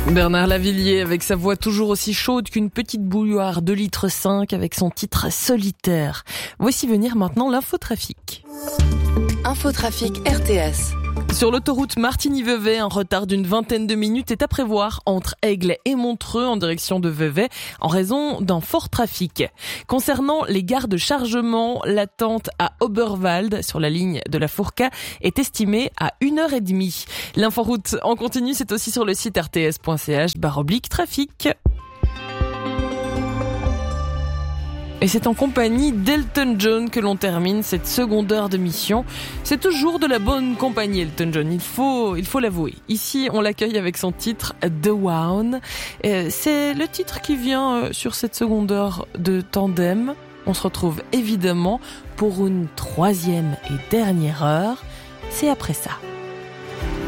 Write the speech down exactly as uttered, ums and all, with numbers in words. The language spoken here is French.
Bernard Lavilliers avec sa voix toujours aussi chaude qu'une petite bouilloire deux litres cinq avec son titre Solitaire. Voici venir maintenant l'infotrafic. Infotrafic R T S. Sur l'autoroute Martigny-Vevey, un retard d'une vingtaine de minutes est à prévoir entre Aigle et Montreux en direction de Vevey en raison d'un fort trafic. Concernant les gares de chargement, l'attente à Oberwald sur la ligne de la Fourca est estimée à une heure trente. L'inforoute en continu, c'est aussi sur le site r t s point c h barre oblique trafic. Et c'est en compagnie d'Elton John que l'on termine cette seconde heure de mission. C'est toujours de la bonne compagnie, Elton John, il faut, il faut l'avouer. Ici, on l'accueille avec son titre The Wound. C'est le titre qui vient sur cette seconde heure de tandem. On se retrouve évidemment pour une troisième et dernière heure. C'est après ça.